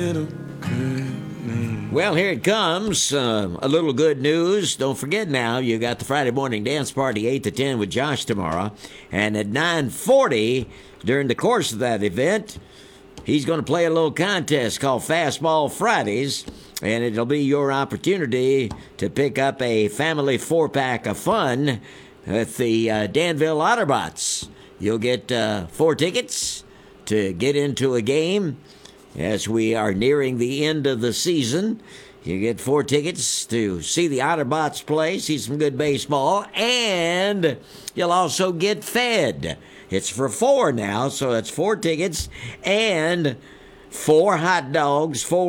Well, here it comes. A little good news. Don't forget now, you got the Friday morning dance party 8 to 10 with Josh tomorrow. And at 9:40, during the course of that event, he's going to play a little contest called Fastball Fridays. And it'll be your opportunity to pick up a family 4-pack of fun with the Danville Otterbots. You'll get 4 tickets to get into a game. As we are nearing the end of the season, you get 4 tickets to see the Otterbots play, see some good baseball, and you'll also get fed. It's for 4 now, so it's 4 tickets and 4 hot dogs, 4